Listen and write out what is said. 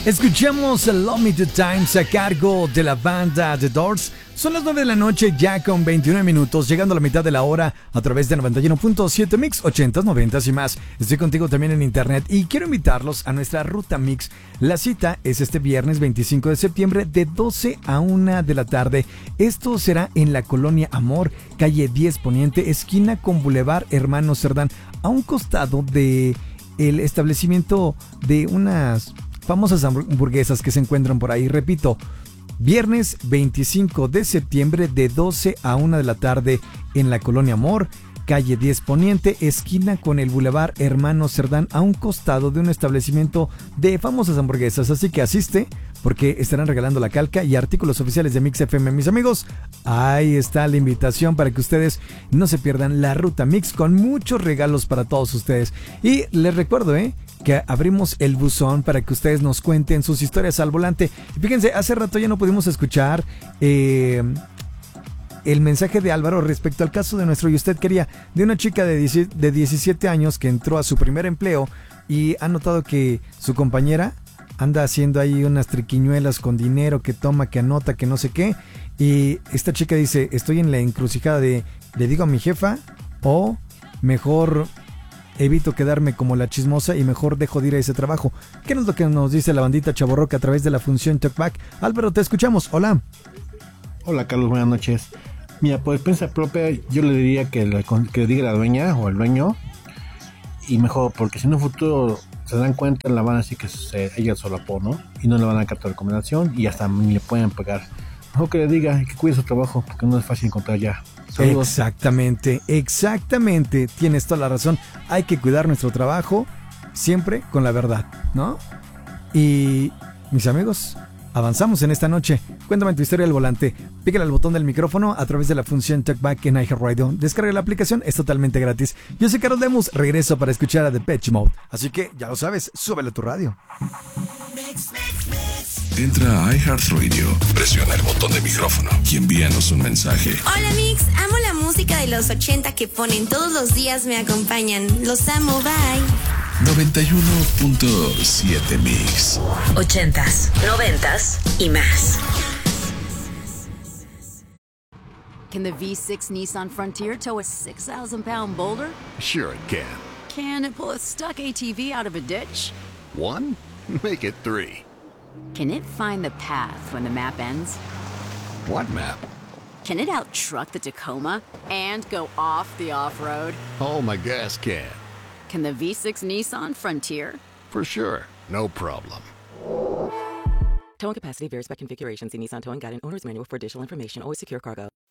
Escuchamos Love Me Two Times a cargo de la banda The Doors. Son las 9 de la noche ya con 29 minutos, llegando a la mitad de la hora a través de 91.7 Mix, 80s, 90s y más. Estoy contigo también en internet y quiero invitarlos a nuestra Ruta Mix. La cita es este viernes 25 de septiembre de 12 a 1 de la tarde. Esto será en la Colonia Amor, calle 10 Poniente, esquina con Boulevard Hermano Cerdán, a un costado de el establecimiento de unas famosas hamburguesas que se encuentran por ahí. Repito, viernes 25 de septiembre de 12 a 1 de la tarde en la Colonia Amor, calle 10 Poniente, esquina con el Boulevard Hermano Cerdán, a un costado de un establecimiento de famosas hamburguesas. Así que asiste, porque estarán regalando la calca y artículos oficiales de Mix FM. Mis amigos, ahí está la invitación para que ustedes no se pierdan la Ruta Mix, con muchos regalos para todos ustedes. Y les recuerdo, que abrimos el buzón para que ustedes nos cuenten sus historias al volante. Y fíjense, hace rato ya no pudimos escuchar el mensaje de Álvaro respecto al caso de nuestro Y Usted Quería, de una chica de 17 años que entró a su primer empleo y ha notado que su compañera anda haciendo ahí unas triquiñuelas con dinero, que toma, que anota, que no sé qué. Y esta chica dice, estoy en la encrucijada de, ¿le digo a mi jefa o mejor evito quedarme como la chismosa y mejor dejo de ir a ese trabajo? ¿Qué es lo que nos dice la bandita chavorroca a través de la función Talkback? Álvaro, te escuchamos. Hola. Hola, Carlos, buenas noches. Mira, por experiencia propia, yo le diría que le diga a la dueña o al dueño, y mejor, porque si en un futuro se dan cuenta, la van a decir que ella solapó, ¿no? Y no le van a dar recomendación y hasta ni le pueden pegar. Mejor que le diga que cuide su trabajo, porque no es fácil encontrar ya. Saludos. Exactamente, tienes toda la razón. Hay que cuidar nuestro trabajo siempre con la verdad, ¿no? Y mis amigos, avanzamos en esta noche. Cuéntame tu historia al volante. Pícale al botón del micrófono a través de la función Talkback en iHeartRadio. Descarga la aplicación, es totalmente gratis. Yo soy Carlos Lemus, regreso para escuchar a Depeche Mode. Así que ya lo sabes, súbele a tu radio. Entra a iHeartRadio, presiona el botón de micrófono y envíanos un mensaje. Hola Mix, amo la música de los 80 que ponen todos los días, me acompañan. Los amo, bye. 91.7 Mix. 80s, 90s y más. Can the V6 Nissan Frontier tow a 6,000-pound boulder? Sure it can. Can it pull a stuck ATV out of a ditch? 1? Make it 3. Can it find the path when the map ends? What map? Can it out-truck the Tacoma and go off the off-road? Oh, my gas can. Can the V6 Nissan Frontier? For sure. No problem. Towing capacity varies by configuration. See Nissan Towing Guide and Owner's Manual for additional information. Always secure cargo.